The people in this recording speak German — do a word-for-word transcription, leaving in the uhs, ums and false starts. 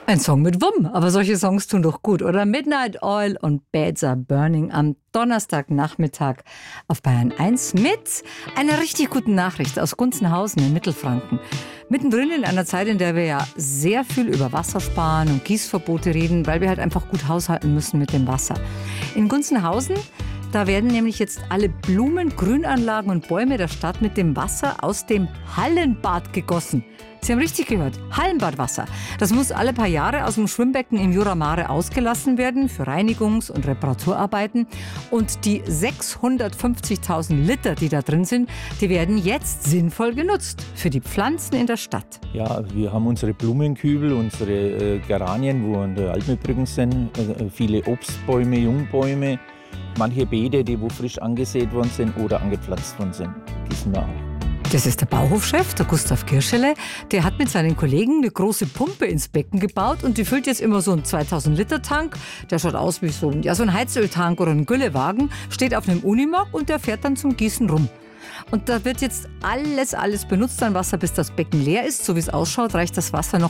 Ein Song mit Wumm, aber solche Songs tun doch gut, oder? Midnight Oil und Beds Are Burning am Donnerstagnachmittag auf Bayern eins mit einer richtig guten Nachricht aus Gunzenhausen in Mittelfranken. Mittendrin in einer Zeit, in der wir ja sehr viel über Wassersparen und Gießverbote reden, weil wir halt einfach gut haushalten müssen mit dem Wasser. In Gunzenhausen, da werden nämlich jetzt alle Blumen, Grünanlagen und Bäume der Stadt mit dem Wasser aus dem Hallenbad gegossen. Sie haben richtig gehört, Hallenbadwasser. Das muss alle paar Jahre aus dem Schwimmbecken im Jura Mare ausgelassen werden für Reinigungs- und Reparaturarbeiten. Und die sechshundertfünfzigtausend Liter, die da drin sind, die werden jetzt sinnvoll genutzt für die Pflanzen in der Stadt. Ja, wir haben unsere Blumenkübel, unsere äh, Geranien, wo an der Alpenbrücken sind, äh, viele Obstbäume, Jungbäume, manche Beete, die wo frisch angesät worden sind oder angepflanzt worden sind, gießen wir auch. Das ist der Bauhofchef, der Gustav Kirschele. Der hat mit seinen Kollegen eine große Pumpe ins Becken gebaut und die füllt jetzt immer so einen zweitausend Liter Tank. Der schaut aus wie so, ja, so ein Heizöltank oder ein Güllewagen, steht auf einem Unimog und der fährt dann zum Gießen rum. Und da wird jetzt alles, alles benutzt an Wasser, bis das Becken leer ist. So wie es ausschaut, reicht das Wasser noch